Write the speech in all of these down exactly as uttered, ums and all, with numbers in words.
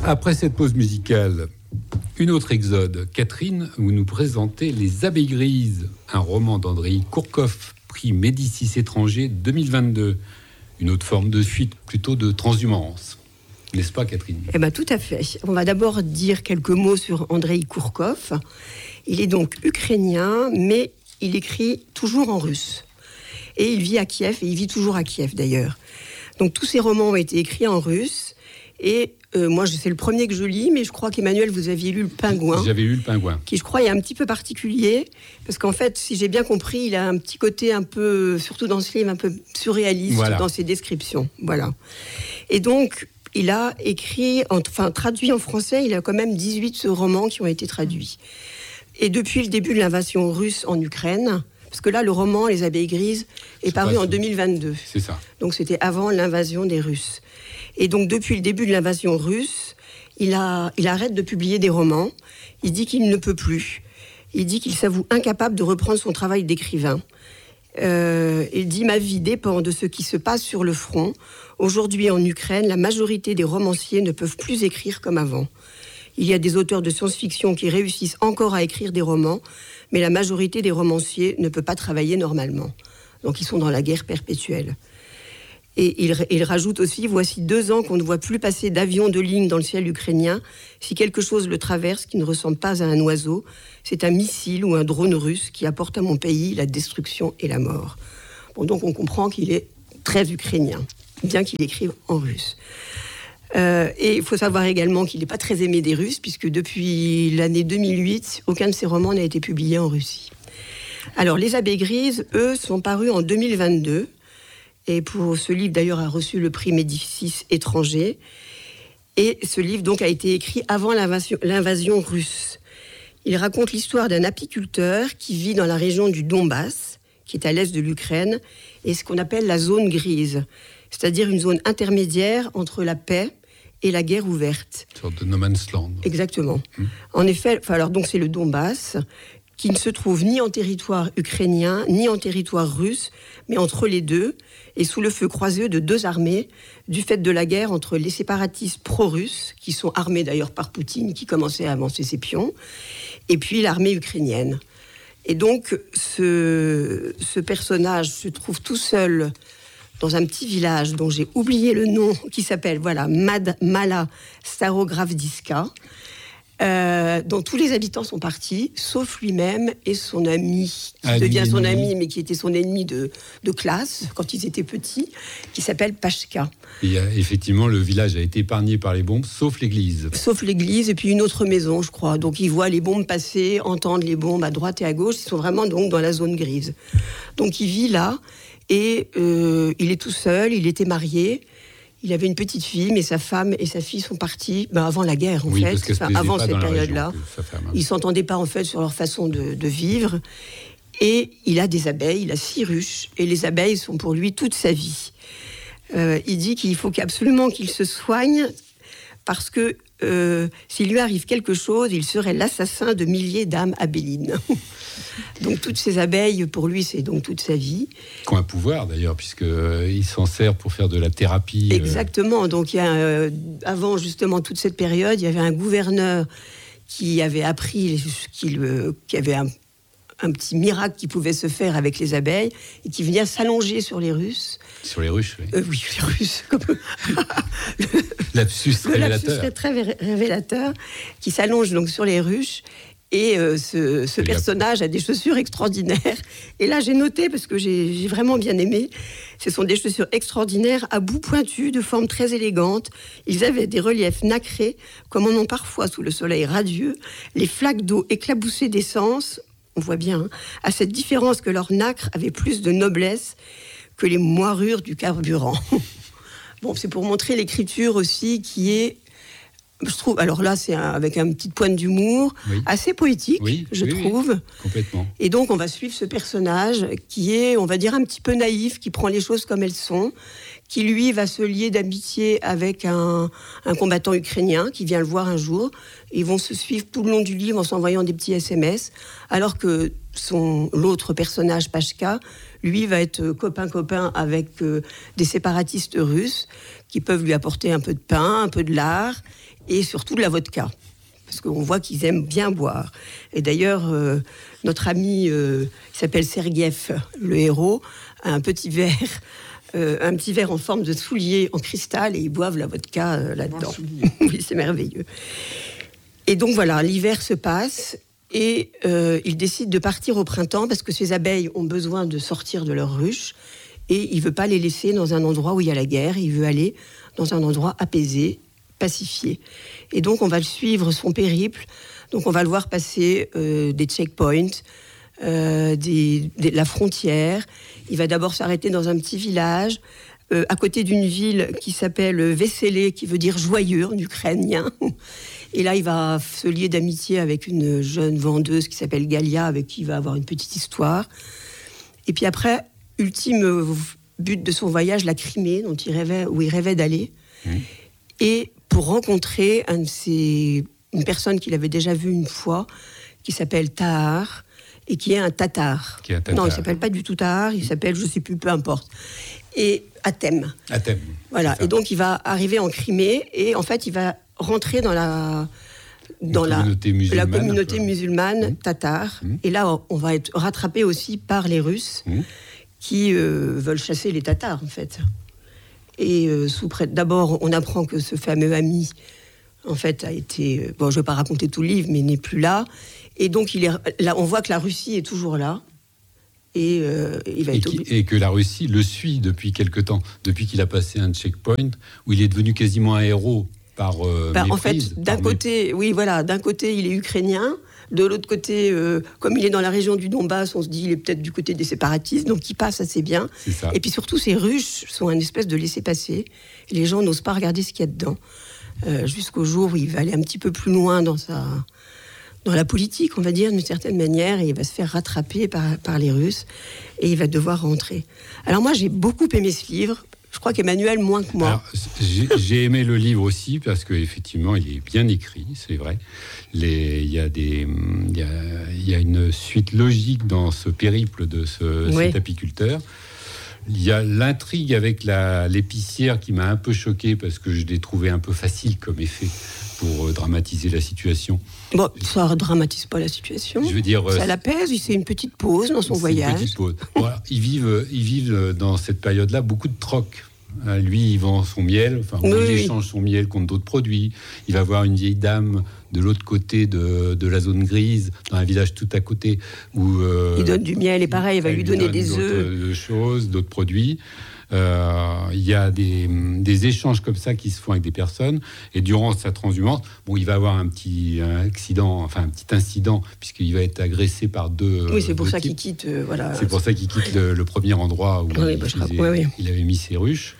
Après cette pause musicale, une autre exode. Catherine, vous nous présentez Les Abeilles Grises, un roman d'Andrei Kourkov, prix Médicis étranger deux mille vingt-deux. Une autre forme de fuite, plutôt de transhumance. N'est-ce pas, Catherine ? Eh bien, tout à fait. On va d'abord dire quelques mots sur Andrei Kourkov. Il est donc ukrainien, mais il écrit toujours en russe. Et il vit à Kiev, et il vit toujours à Kiev, d'ailleurs. Donc, tous ses romans ont été écrits en russe. Et euh, moi, c'est le premier que je lis, mais je crois qu'Emmanuel, vous aviez lu Le Pingouin. J'avais lu Le Pingouin. Qui, je crois, est un petit peu particulier. Parce qu'en fait, si j'ai bien compris, il a un petit côté un peu, surtout dans ce livre, un peu surréaliste voilà. dans ses descriptions. Voilà. Et donc, il a écrit, enfin, traduit en français, il a quand même dix-huit romans qui ont été traduits. Et depuis le début de l'invasion russe en Ukraine, parce que là, le roman Les Abeilles Grises est c'est paru en deux mille vingt-deux. C'est ça. Donc, c'était avant l'invasion des Russes. Et donc, depuis le début de l'invasion russe, il, a, il arrête de publier des romans. Il dit qu'il ne peut plus. Il dit qu'il s'avoue incapable de reprendre son travail d'écrivain. Euh, il dit « Ma vie dépend de ce qui se passe sur le front. Aujourd'hui, en Ukraine, la majorité des romanciers ne peuvent plus écrire comme avant. Il y a des auteurs de science-fiction qui réussissent encore à écrire des romans, mais la majorité des romanciers ne peut pas travailler normalement. Donc, ils sont dans la guerre perpétuelle. » Et il, il rajoute aussi, voici deux ans qu'on ne voit plus passer d'avions de ligne dans le ciel ukrainien. Si quelque chose le traverse qui ne ressemble pas à un oiseau, c'est un missile ou un drone russe qui apporte à mon pays la destruction et la mort. Bon, donc on comprend qu'il est très ukrainien, bien qu'il écrive en russe. Euh, et il faut savoir également qu'il n'est pas très aimé des Russes, puisque depuis l'année deux mille huit, aucun de ses romans n'a été publié en Russie. Alors, Les Abeilles Grises, eux, sont parus en deux mille vingt-deux. Et pour ce livre, d'ailleurs, a reçu le prix Médicis étranger. Et ce livre, donc, a été écrit avant l'invasion, l'invasion russe. Il raconte l'histoire d'un apiculteur qui vit dans la région du Donbass, qui est à l'est de l'Ukraine, et ce qu'on appelle la zone grise, c'est-à-dire une zone intermédiaire entre la paix et la guerre ouverte. Une sorte de no man's land. Exactement. Mmh. En effet, alors donc c'est le Donbass, qui ne se trouve ni en territoire ukrainien, ni en territoire russe, mais entre les deux, et sous le feu croisé de deux armées, du fait de la guerre entre les séparatistes pro-russes, qui sont armés d'ailleurs par Poutine, qui commençait à avancer ses pions, et puis l'armée ukrainienne. Et donc, ce, ce personnage se trouve tout seul dans un petit village dont j'ai oublié le nom, qui s'appelle, voilà, Mad, Mala Starogravdiska, Euh, dont tous les habitants sont partis, sauf lui-même et son ami, qui ami, devient son ami, mais qui était son ennemi de, de classe, quand ils étaient petits, qui s'appelle Pashka. Et euh, effectivement, le village a été épargné par les bombes, sauf l'église. Sauf l'église, et puis une autre maison, je crois. Donc ils voient les bombes passer, entendent les bombes à droite et à gauche, ils sont vraiment donc dans la zone grise. Donc il vit là, et euh, il est tout seul, il était marié. Il avait une petite fille, mais sa femme et sa fille sont partis ben, avant la guerre, en oui, fait, parce enfin, avant cette région, période-là. Ils ne s'entendaient pas, en fait, sur leur façon de, de vivre. Et il a des abeilles, il a six ruches, et les abeilles sont pour lui toute sa vie. Euh, il dit qu'il faut absolument qu'il se soigne, parce que euh, s'il lui arrive quelque chose, il serait l'assassin de milliers d'âmes abellines. Donc toutes ces abeilles, pour lui, c'est donc toute sa vie. Qui ont un pouvoir d'ailleurs, puisqu'il euh, s'en sert pour faire de la thérapie. Euh... Exactement. Donc il y a, euh, avant justement toute cette période, il y avait un gouverneur qui avait appris qu'il euh, qui avait un, un petit miracle qui pouvait se faire avec les abeilles et qui venait s'allonger sur les Russes. Sur les ruches, oui. Euh, oui, les Russes. Comme le, lapsus révélateur. Le lapsus très révélateur, qui s'allonge donc sur les ruches. Et euh, ce, ce personnage a des chaussures extraordinaires. Et là, j'ai noté, parce que j'ai, j'ai vraiment bien aimé, ce sont des chaussures extraordinaires, à bout pointu, de forme très élégante. Ils avaient des reliefs nacrés, comme on en a parfois sous le soleil radieux. Les flaques d'eau éclaboussées d'essence, on voit bien, hein, à cette différence que leur nacre avait plus de noblesse que les moirures du carburant. Bon, c'est pour montrer l'écriture aussi, qui est... Je trouve, alors là, c'est un, avec une petite pointe d'humour, oui. assez poétique, oui, je oui, trouve. Oui, complètement. Et donc, on va suivre ce personnage qui est, on va dire, un petit peu naïf, qui prend les choses comme elles sont, qui, lui, va se lier d'amitié avec un, un combattant ukrainien qui vient le voir un jour. Ils vont se suivre tout le long du livre en s'envoyant des petits S M S, alors que son, l'autre personnage, Pashka, lui, va être copain-copain avec euh, des séparatistes russes qui peuvent lui apporter un peu de pain, un peu de lard. et surtout de la vodka. Parce qu'on voit qu'ils aiment bien boire. Et d'ailleurs, euh, notre ami, euh, qui s'appelle Sergueïev, le héros, a un petit verre, euh, un petit verre en forme de soulier en cristal, et ils boivent la vodka euh, là-dedans. Oui, c'est merveilleux. Et donc voilà, l'hiver se passe, et euh, il décide de partir au printemps, parce que ces abeilles ont besoin de sortir de leur ruche, et il ne veut pas les laisser dans un endroit où il y a la guerre, il veut aller dans un endroit apaisé, pacifié. Et donc, on va le suivre, son périple. Donc, on va le voir passer euh, des checkpoints, euh, des, des, la frontière. Il va d'abord s'arrêter dans un petit village, euh, à côté d'une ville qui s'appelle Veselé, qui veut dire joyeux en ukrainien. Et là, il va se lier d'amitié avec une jeune vendeuse qui s'appelle Galia, avec qui il va avoir une petite histoire. Et puis après, ultime but de son voyage, la Crimée, dont il rêvait, où il rêvait d'aller. Mmh. Et pour rencontrer un de ses, une personne qu'il avait déjà vue une fois, qui s'appelle Tahar, et qui est un tatar. Qui est un tatar. Non, il ne s'appelle pas du tout Tahar, il s'appelle, je ne sais plus, peu importe. Et Athème. Athème. Voilà, et donc il va arriver en Crimée, et en fait, il va rentrer dans la, dans la communauté musulmane, la communauté musulmane mmh. tatar. Mmh. Et là, on va être rattrapé aussi par les Russes, mmh. qui euh, veulent chasser les Tatars, en fait. Et euh, sous pré... d'abord, on apprend que ce fameux ami, en fait, a été... Euh, bon, je ne vais pas raconter tout le livre, mais n'est plus là. Et donc, il est... là, on voit que la Russie est toujours là. Et, euh, il va et, être qui, obligé... et que la Russie le suit depuis quelque temps, depuis qu'il a passé un checkpoint, où il est devenu quasiment un héros par euh, bah, méprise. En fait, d'un par côté, mé... oui, voilà, d'un côté, il est ukrainien. De l'autre côté, euh, comme il est dans la région du Donbass, on se dit il est peut-être du côté des séparatistes, donc il passe assez bien. C'est ça. Et puis surtout, ces ruches sont un espèce de laisser-passer. Les gens n'osent pas regarder ce qu'il y a dedans. Euh, jusqu'au jour où il va aller un petit peu plus loin dans, sa, dans la politique, on va dire, d'une certaine manière, et il va se faire rattraper par, par les Russes, et il va devoir rentrer. Alors moi, j'ai beaucoup aimé ce livre. Je crois qu'Emmanuel, moins que moi. Alors, j'ai, j'ai aimé le livre aussi, parce qu'effectivement, il est bien écrit, c'est vrai. Les, il, y a des, il, y a, il y a une suite logique dans ce périple de ce, oui. cet apiculteur. Il y a l'intrigue avec la, l'épicière qui m'a un peu choqué, parce que je l'ai trouvé un peu facile comme effet pour euh, dramatiser la situation. Bon, ça ne dramatise pas la situation. Je veux dire, ça euh, l'apaise, c'est une petite pause dans son c'est voyage. Une petite pause. Voilà, ils, vivent, ils vivent dans cette période-là beaucoup de troc. Lui, il vend son miel, enfin, oui, il échange son miel contre d'autres produits. Il va voir une vieille dame de l'autre côté de, de la zone grise, dans un village tout à côté. Où, euh, il donne du miel et pareil, il va lui donner des œufs. D'autres choses, d'autres produits. Euh, il y a des, des échanges comme ça qui se font avec des personnes, et durant sa transhumance, bon, il va avoir un petit un accident, enfin un petit incident, puisqu'il va être agressé par deux. Oui, c'est pour deux ça types. qu'il quitte. Euh, voilà. C'est pour ça qu'il quitte le, le premier endroit où oui, il, bah, faisait, oui, oui. il avait mis ses ruches.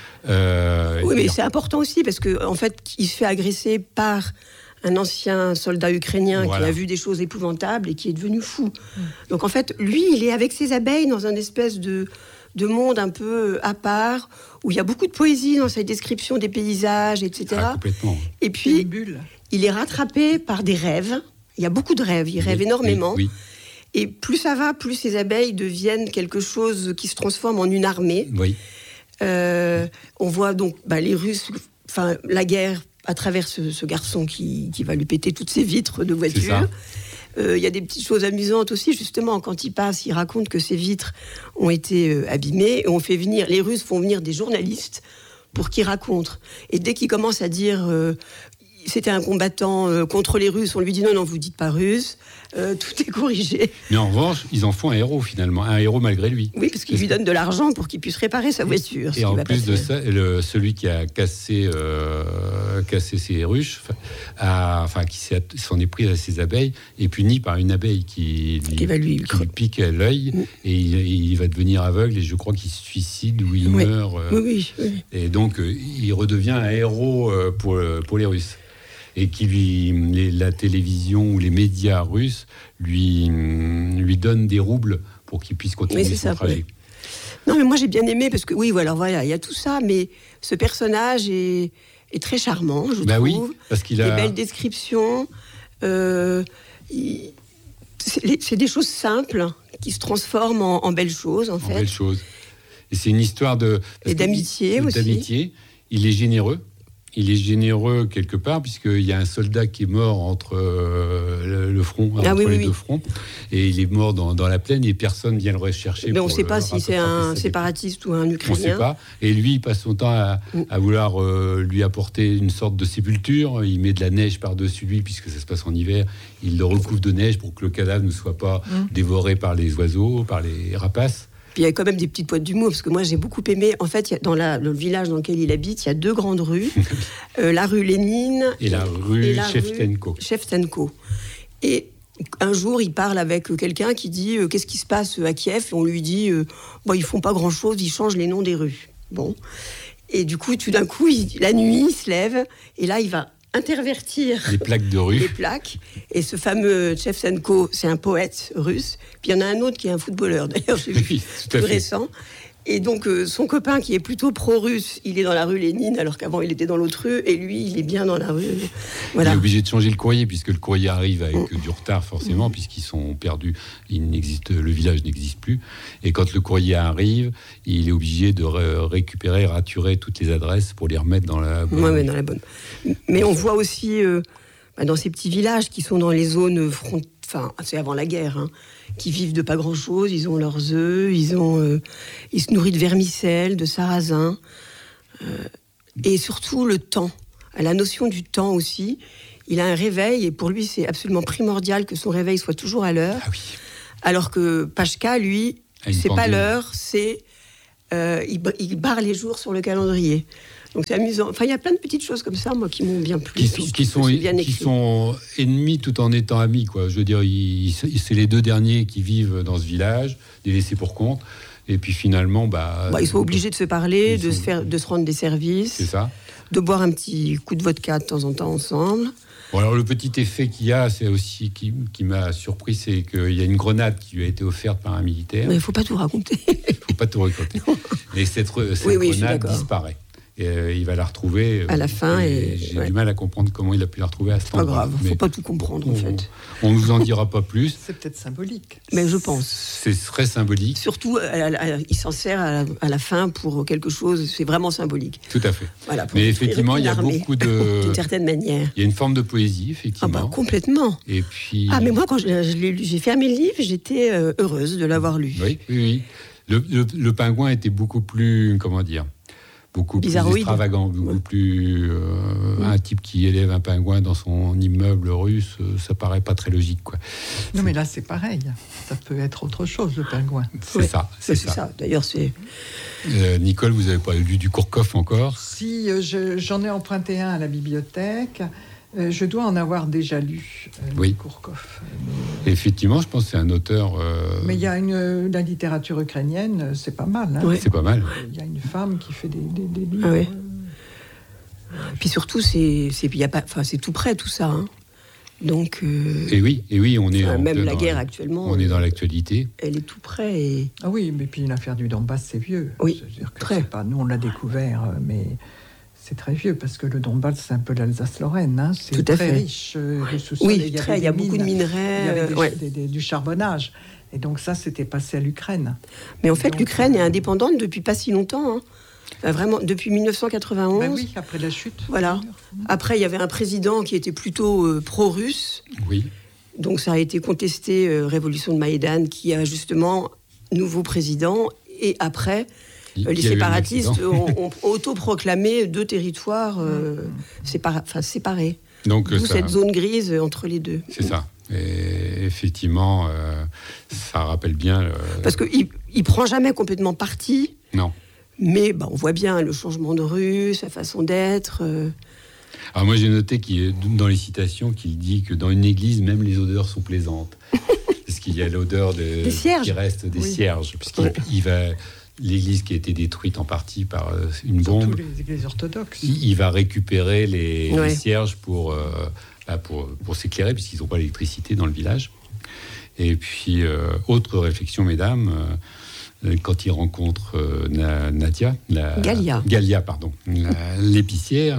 Euh, oui, mais c'est important aussi parce que en fait, il se fait agresser par un ancien soldat ukrainien voilà. qui a vu des choses épouvantables et qui est devenu fou. Mmh. Donc en fait, lui, il est avec ses abeilles dans un espèce de de monde un peu à part, où il y a beaucoup de poésie dans sa description des paysages, et cetera. Ah, complètement. Et puis, il est rattrapé par des rêves. Il y a beaucoup de rêves, il oui, rêve énormément. Oui, oui. Et plus ça va, plus ces abeilles deviennent quelque chose qui se transforme en une armée. Oui. Euh, on voit donc bah, les Russes, enfin la guerre à travers ce, ce garçon qui, qui va lui péter toutes ses vitres de voiture. Il euh, y a des petites choses amusantes aussi, justement, quand il passe, il raconte que ses vitres ont été euh, abîmées, et on fait venir, les Russes font venir des journalistes pour qu'ils racontent. Et dès qu'il commence à dire euh, c'était un combattant euh, contre les Russes, on lui dit non, non, vous dites pas russe, euh, tout est corrigé. Mais en revanche, ils en font un héros finalement, un héros malgré lui. Oui, parce qu'il lui donne de l'argent pour qu'il puisse réparer sa voiture. Et en plus de ça, le, celui qui a cassé, euh, cassé ses ruches, a, enfin qui s'en est pris à ses abeilles, est puni par une abeille qui, lui, qui va lui, qui lui pique à l'œil, mmh. et il, il va devenir aveugle, et je crois qu'il se suicide ou il oui. meurt. Euh, oui, oui, oui. Et donc, euh, il redevient un héros euh, pour, pour les Russes. Et qui lui, les, la télévision ou les médias russes lui, lui donnent des roubles pour qu'il puisse continuer son ça, trajet. Oui. Non, mais moi j'ai bien aimé, parce que oui, voilà, voilà, il y a tout ça, mais ce personnage est, est très charmant, je bah trouve. Oui, parce qu'il a... Des belles descriptions. Euh, il, c'est, c'est des choses simples qui se transforment en, en belles choses, en, en fait. En belles choses. Et c'est une histoire de... Et d'amitié aussi. D'amitié. Il est généreux. il est généreux quelque part, puisqu'il y a un soldat qui est mort entre euh, le, le front, ah, entre oui, les oui. deux fronts, et il est mort dans, dans la plaine, et personne vient le rechercher. Mais on ne sait pas si c'est un séparatiste ou un Ukrainien. On ne sait pas. Et lui, il passe son temps à, à vouloir euh, lui apporter une sorte de sépulture. Il met de la neige par-dessus lui, puisque ça se passe en hiver. Il le recouvre de neige pour que le cadavre ne soit pas mmh. dévoré par les oiseaux, par les rapaces. Puis il y a quand même des petites pointes d'humour, parce que moi j'ai beaucoup aimé. En fait, dans la, le village dans lequel il habite, il y a deux grandes rues, euh, la rue Lénine et la rue Shevchenko. Shevchenko. Et un jour, il parle avec quelqu'un qui dit euh, qu'est-ce qui se passe à Kiev, et on lui dit euh, bon, ils font pas grand-chose, ils changent les noms des rues. Bon. Et du coup, tout d'un coup, il, la nuit, il se lève, et là, il va intervertir les plaques de rue. Les plaques. Et ce fameux Shevchenko, c'est un poète russe. Puis il y en a un autre qui est un footballeur, d'ailleurs, j'ai vu, oui, plus récent. Et donc, euh, son copain qui est plutôt pro-russe, il est dans la rue Lénine, alors qu'avant, il était dans l'autre rue. Et lui, il est bien dans la rue. Voilà. Il est obligé de changer le courrier, puisque le courrier arrive avec mmh. du retard, forcément, mmh. puisqu'ils sont perdus. Il n'existe, le village n'existe plus. Et quand le courrier arrive, il est obligé de ré- récupérer, raturer toutes les adresses pour les remettre dans la bonne. Oui, ouais, dans la bonne. Mais on voit aussi, euh, bah, dans ces petits villages qui sont dans les zones front... Enfin, c'est avant la guerre, hein, qui vivent de pas grand-chose. Ils ont leurs œufs, ils, ont, euh, ils se nourrissent de vermicelles, de sarrasin. Euh, et surtout, le temps. La notion du temps aussi. Il a un réveil, et pour lui, c'est absolument primordial que son réveil soit toujours à l'heure. Ah oui. Alors que Pachka, lui, c'est pas l'heure, c'est... Euh, il, il barre les jours sur le calendrier. Donc c'est amusant. Enfin, il y a plein de petites choses comme ça, moi, qui m'ont bien plu. Qui sont, qui sont, qui sont ennemis tout en étant amis, quoi. Je veux dire, ils, c'est les deux derniers qui vivent dans ce village, des laissés pour compte. Et puis finalement, bah, bah ils sont obligés de se parler, de, sont... se faire, de se rendre des services. C'est ça. De boire un petit coup de vodka de temps en temps ensemble. Bon, alors le petit effet qu'il y a, c'est aussi qui, qui m'a surpris, c'est qu'il y a une grenade qui lui a été offerte par un militaire. Mais il ne faut pas tout raconter. Il ne faut pas tout raconter. Mais cette, cette oui, oui, grenade disparaît. Et euh, il va la retrouver à la fin. Et, et j'ai ouais. du mal à comprendre comment il a pu la retrouver à ce temps-là. C'est pas grave, il ne faut pas tout comprendre on, en fait. On ne vous en dira pas plus. C'est peut-être symbolique. Mais je pense. C'est très symbolique. Surtout, à la, à, il s'en sert à la, à la fin pour quelque chose, c'est vraiment symbolique. Tout à fait. Voilà, mais effectivement, il y a beaucoup de... D'une certaine manière. Il y a une forme de poésie, effectivement. Ah bah, complètement. Et puis... Ah, mais moi, quand je, je l'ai lu, j'ai fermé le livre, j'étais euh, heureuse de l'avoir lu. Oui, oui, oui. Le, le, le pingouin était beaucoup plus, comment dire, beaucoup Bizarroïde. plus extravagant, beaucoup ouais. plus... Euh, ouais. Un type qui élève un pingouin dans son immeuble russe, ça paraît pas très logique, quoi. Non, mais là, c'est pareil. Ça peut être autre chose, le pingouin. C'est ouais. ça, c'est, c'est ça. ça. D'ailleurs, c'est... Euh, Nicole, vous n'avez pas lu du Kourkov encore ? Si, euh, je, j'en ai emprunté un à la bibliothèque. Euh, je dois en avoir déjà lu, euh, oui. Kourkov. Mais... Effectivement, je pense que c'est un auteur... Euh... Mais il y a une, la littérature ukrainienne, c'est pas mal. Hein. Oui. C'est pas mal. Il y a une femme qui fait des, des, des livres. Ah oui. euh... Puis surtout, c'est, c'est, y a pas, c'est tout près, tout ça. Hein. Donc... Euh... Et oui, et oui, on est... Enfin, en, même la guerre, la, actuellement... On est dans l'actualité. Elle est tout près et... Ah oui, mais puis l'affaire du Donbass, c'est vieux. Oui, c'est-à-dire que très. C'est pas, nous, on l'a découvert, mais... C'est très vieux, parce que le Donbass, c'est un peu l'Alsace-Lorraine. Hein. C'est Tout à très fait. riche euh, de sous-sol. Oui, il y, très, il y a mines, beaucoup de minerais. Il y avait des, ouais. des, des, du charbonnage. Et donc ça, c'était passé à l'Ukraine. Mais en fait, donc, l'Ukraine euh... est indépendante depuis pas si longtemps. Hein. Enfin, vraiment, depuis dix-neuf cent quatre-vingt-onze. Ben oui, après la chute. Voilà. Après, il y avait un président qui était plutôt euh, pro-russe. Oui. Donc ça a été contesté, euh, révolution de Maïdan, qui a justement nouveau président. Et après... Il, les séparatistes ont, ont autoproclamé deux territoires euh, sépara- enfin, séparés. Donc, D'où ça, cette zone grise entre les deux. C'est ça. Et effectivement, euh, ça rappelle bien... Le... Parce qu'il ne prend jamais complètement parti. Non. Mais bah, on voit bien le changement de rue, sa façon d'être... Euh... Alors moi, j'ai noté qu'il est, dans les citations qu'il dit que dans une église, même les odeurs sont plaisantes. Parce qu'il y a l'odeur de, des cierges. qui reste des oui. cierges. Puisqu'il ouais. il va... L'église qui a été détruite en partie par euh, une bombe. Surtout les églises orthodoxes. Il, il va récupérer les, ouais. les cierges pour, euh, bah pour, pour s'éclairer, puisqu'ils n'ont pas l'électricité dans le village. Et puis, euh, autre réflexion, mesdames, quand il rencontre euh, Na- Nadia, la, Galia. Galia, pardon, la- l'épicière,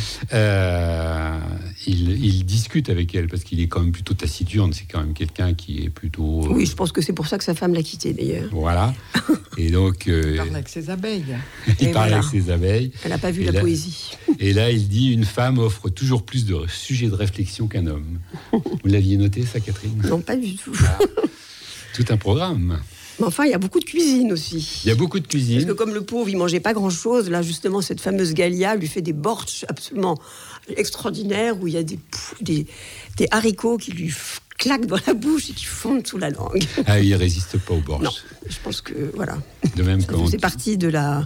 euh, il, il discute avec elle parce qu'il est quand même plutôt taciturne. C'est quand même quelqu'un qui est plutôt. Euh, Oui, je pense que c'est pour ça que sa femme l'a quitté d'ailleurs. Voilà. Et donc. Euh, Il parle avec ses abeilles. il Et parle voilà. avec ses abeilles. Elle n'a pas vu Et la là- poésie. Et là, il dit une femme offre toujours plus de sujets de réflexion qu'un homme. Vous l'aviez noté, ça, Catherine? Non, pas du tout. Tout un programme. Mais enfin, il y a beaucoup de cuisine aussi. Il y a beaucoup de Parce cuisine. que comme le pauvre, il mangeait pas grand-chose, là, justement, cette fameuse Galia lui fait des bortsch absolument extraordinaires où il y a des, des, des haricots qui lui f- claquent dans la bouche et qui fondent sous la langue. Ah, il résiste pas au borsch. Non, je pense que, voilà, De même ça qu'en faisait partie de, la,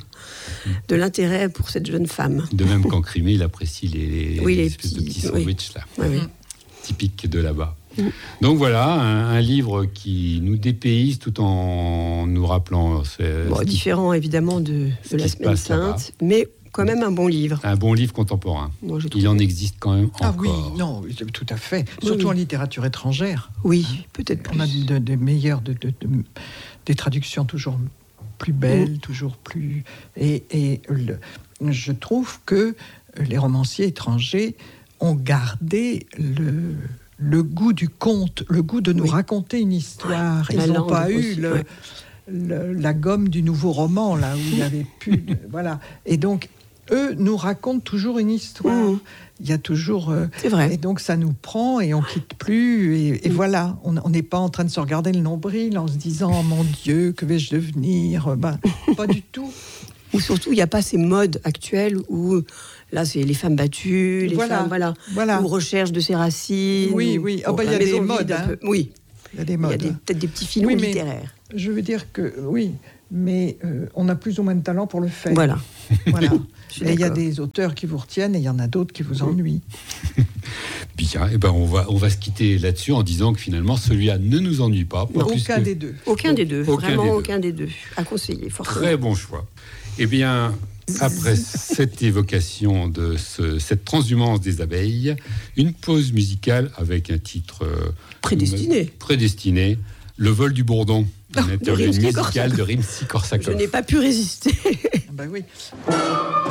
de l'intérêt pour cette jeune femme. de même qu'en Crimée, il apprécie les, Oui, les espèces de petits- petits oui. sandwichs là, Oui, oui. typiques de là-bas. Mm. Donc voilà, un, un livre qui nous dépayse tout en nous rappelant c'est- Bon, différent évidemment de, Ce de la qui se Semaine passe là-bas. Sainte, mais quand même un bon livre. un bon livre contemporain. Moi, je trouve. Il en existe quand même Ah encore. oui, non, tout à fait. Surtout oui. en littérature étrangère. Oui, peut-être plus. On a de, de meilleures, de, de- de- des traductions toujours plus belles, toujours plus... Et, et le- je trouve que les romanciers étrangers ont gardé le, le goût du conte, le goût de nous Oui. raconter une histoire. La Ils n'ont langue pas eu aussi, le, ouais. le- la gomme du nouveau roman, là, où il n'y avait plus... de- voilà. Et donc, eux nous racontent toujours une histoire. Mmh. Il y a toujours... euh, C'est vrai. et donc ça nous prend et on quitte plus et, et voilà, on on n'est pas en train de se regarder le nombril en se disant oh, mon Dieu, que vais-je devenir? Ben, pas du tout. Ou surtout, il n'y a pas ces modes actuels où, là, c'est les femmes battues, les Voilà, femmes, voilà, voilà. ou recherche de ses racines. Oui, ou- oui. Ah bon, bah, il y la a des maison vide modes, un hein. peu. Oui, Il y a des il y a modes. des- peut-être des petits filons Oui, mais- littéraires. Je veux dire que oui, mais euh, on a plus ou moins de talent pour le faire. Voilà. Voilà. Je suis Et il y a d'accord. des auteurs qui vous retiennent et il y en a d'autres qui vous ennuient. Bien, et ben on va on va se quitter là-dessus en disant que finalement celui-là ne nous ennuie pas. pas plus Aucun que- des deux. Aucun des deux, Aucun vraiment des deux. aucun des deux. À conseiller, forcément. Très bon choix. Eh bien, après cette évocation de ce- cette transhumance des abeilles, une pause musicale avec un titre euh, Prédestiné. prédestiné, Le vol du bourdon, une de interview Rimsky-Korsakov. musicale de Rimsky-Korsakov. Je n'ai pas pu résister. Ah ben oui.